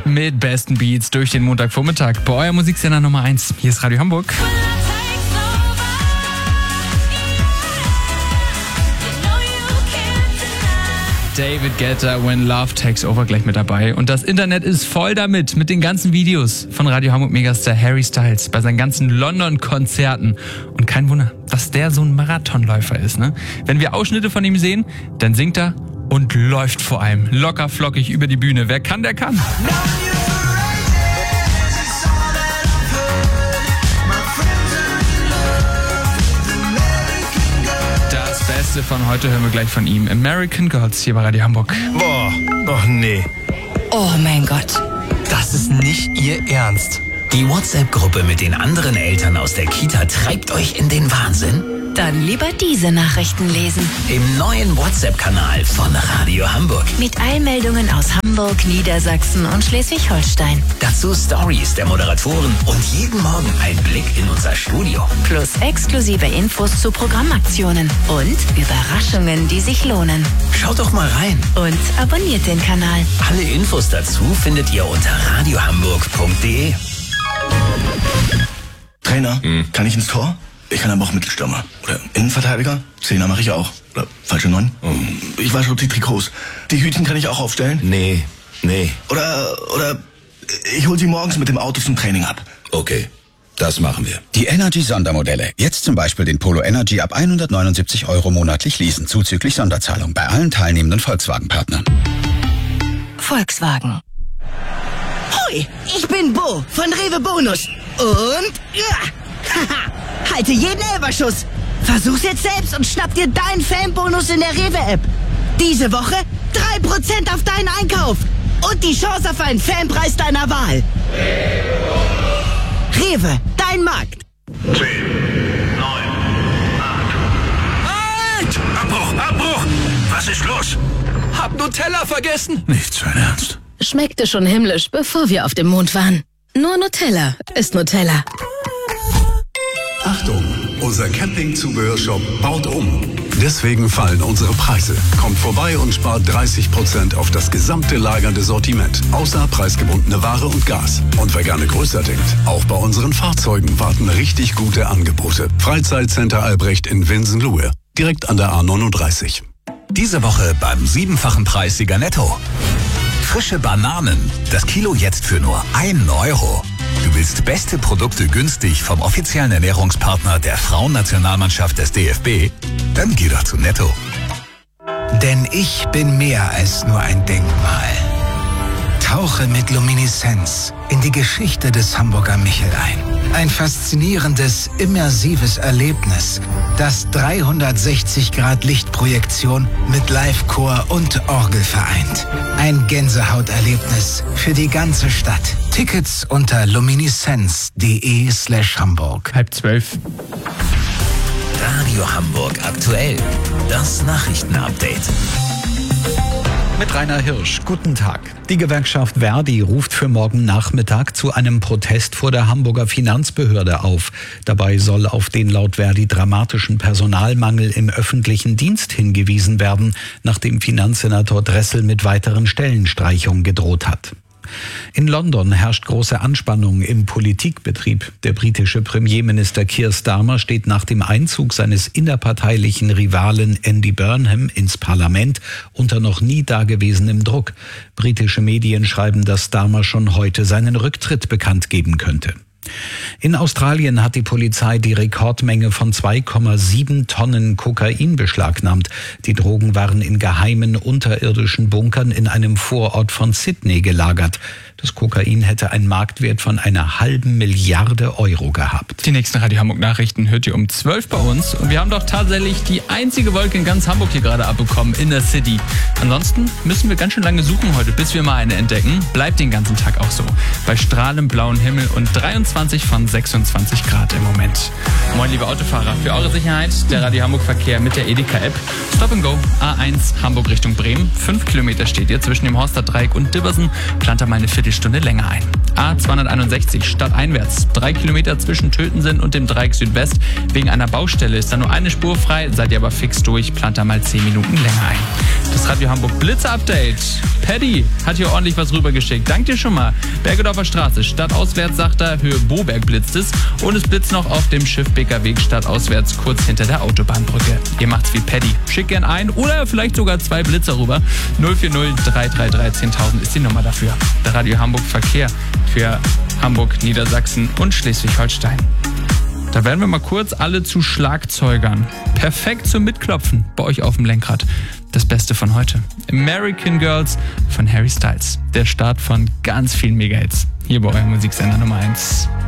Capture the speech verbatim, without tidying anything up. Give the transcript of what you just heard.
mit besten Beats durch den Montagvormittag bei euer Musiksender Nummer eins. Hier ist Radio Hamburg. David Guetta, When Love Takes Over, gleich mit dabei. Und das Internet ist voll damit, mit den ganzen Videos von Radio Hamburg Megastar Harry Styles bei seinen ganzen London-Konzerten. Und kein Wunder, dass der so ein Marathonläufer ist, ne? Wenn wir Ausschnitte von ihm sehen, dann singt er und läuft vor allem locker flockig über die Bühne. Wer kann, der kann. Das Beste von heute hören wir gleich von ihm. American Girls hier bei Radio Hamburg. Boah, oh nee. Oh mein Gott. Das ist nicht Ihr Ernst. Die WhatsApp-Gruppe mit den anderen Eltern aus der Kita treibt euch in den Wahnsinn? Dann lieber diese Nachrichten lesen. Im neuen WhatsApp-Kanal von Radio Hamburg. Mit Eilmeldungen aus Hamburg, Niedersachsen und Schleswig-Holstein. Dazu Stories der Moderatoren und jeden Morgen ein Blick in unser Studio. Plus exklusive Infos zu Programmaktionen und Überraschungen, die sich lohnen. Schaut doch mal rein. Und abonniert den Kanal. Alle Infos dazu findet ihr unter radiohamburg punkt de. Trainer, hm. kann ich ins Tor? Ich kann aber auch Mittelstürmer. Oder Innenverteidiger? Zehner mache ich auch. Oder falsche Neun? Hm. Ich wasche die Trikots. Die Hütchen kann ich auch aufstellen? Nee, nee. Oder, oder ich hol sie morgens mit dem Auto zum Training ab. Okay, das machen wir. Die Energy-Sondermodelle. Jetzt zum Beispiel den Polo Energy ab hundertneunundsiebzig Euro monatlich leasen, zuzüglich Sonderzahlung bei allen teilnehmenden Volkswagen-Partnern. Volkswagen. Hoi, ich bin Bo von Rewe Bonus. Und ja, haha, halte jeden Elberschuss. Versuch's jetzt selbst und schnapp dir deinen Fanbonus in der Rewe-App. Diese Woche drei Prozent auf deinen Einkauf. Und die Chance auf einen Fanpreis deiner Wahl. Rewe, dein Markt. zehn, neun, acht. Halt! Abbruch, Abbruch! Was ist los? Hab Nutella vergessen. Nicht für Ernst. Schmeckte schon himmlisch, bevor wir auf dem Mond waren. Nur Nutella ist Nutella. Achtung, unser Campingzubehörshop baut um. Deswegen fallen unsere Preise. Kommt vorbei und spart dreißig Prozent auf das gesamte lagernde Sortiment, außer preisgebundene Ware und Gas. Und wer gerne größer denkt, auch bei unseren Fahrzeugen warten richtig gute Angebote. Freizeitcenter Albrecht in Winsenlohe, direkt an der A neununddreißig. Diese Woche beim siebenfachen Preis Sieger Netto. Frische Bananen, das Kilo jetzt für nur einen Euro. Du willst beste Produkte günstig vom offiziellen Ernährungspartner der Frauennationalmannschaft des D F B? Dann geh doch zu Netto. Denn ich bin mehr als nur ein Denkmal. Tauche mit Lumineszenz in die Geschichte des Hamburger Michel ein. Ein faszinierendes, immersives Erlebnis, das dreihundertsechzig Grad Lichtprojektion mit Live-Chor und Orgel vereint. Ein Gänsehauterlebnis für die ganze Stadt. Tickets unter lumineszenz.de slash Hamburg. Halb zwölf. Radio Hamburg aktuell. Das Nachrichtenupdate. Mit Rainer Hirsch. Guten Tag. Die Gewerkschaft Verdi ruft für morgen Nachmittag zu einem Protest vor der Hamburger Finanzbehörde auf. Dabei soll auf den laut Verdi dramatischen Personalmangel im öffentlichen Dienst hingewiesen werden, nachdem Finanzsenator Dressel mit weiteren Stellenstreichungen gedroht hat. In London herrscht große Anspannung im Politikbetrieb. Der britische Premierminister Keir Starmer steht nach dem Einzug seines innerparteilichen Rivalen Andy Burnham ins Parlament unter noch nie dagewesenem Druck. Britische Medien schreiben, dass Starmer schon heute seinen Rücktritt bekannt geben könnte. In Australien hat die Polizei die Rekordmenge von zwei Komma sieben Tonnen Kokain beschlagnahmt. Die Drogen waren in geheimen unterirdischen Bunkern in einem Vorort von Sydney gelagert. Das Kokain hätte einen Marktwert von einer halben Milliarde Euro gehabt. Die nächsten Radio Hamburg Nachrichten hört ihr um zwölf bei uns. Und wir haben doch tatsächlich die einzige Wolke in ganz Hamburg hier gerade abbekommen, in der City. Ansonsten müssen wir ganz schön lange suchen heute, bis wir mal eine entdecken. Bleibt den ganzen Tag auch so. Bei strahlend blauem Himmel und dreiundzwanzig fünfundzwanzig von sechsundzwanzig Grad im Moment. Moin liebe Autofahrer, für eure Sicherheit der Radio Hamburg Verkehr mit der Edeka-App. Stop and Go, A eins Hamburg Richtung Bremen. Fünf Kilometer steht ihr zwischen dem Horster Dreieck und Dibbersen. Plant da mal eine Viertelstunde länger ein. A zweihunderteinundsechzig stadteinwärts. Drei Kilometer zwischen Tötensen und dem Dreieck Südwest. Wegen einer Baustelle ist da nur eine Spur frei. Seid ihr aber fix durch, plant da mal zehn Minuten länger ein. Das Radio Hamburg Blitz-Update. Paddy hat hier ordentlich was rübergeschickt. Dank dir schon mal. Bergedorfer Straße, stadtauswärts, sagt er, Höhe Boberg blitzt es. Und es blitzt noch auf dem Schiffbeker Weg stadtauswärts, kurz hinter der Autobahnbrücke. Ihr macht's wie Paddy. Schickt gern ein oder vielleicht sogar zwei Blitzer rüber. null vier null drei drei drei zehntausend ist die Nummer dafür. Der Radio Hamburg Verkehr für Hamburg, Niedersachsen und Schleswig-Holstein. Da werden wir mal kurz alle zu Schlagzeugern. Perfekt zum Mitklopfen bei euch auf dem Lenkrad. Das Beste von heute. American Girls von Harry Styles. Der Start von ganz vielen Mega-Hits. Hier bei eurem Musiksender Nummer eins.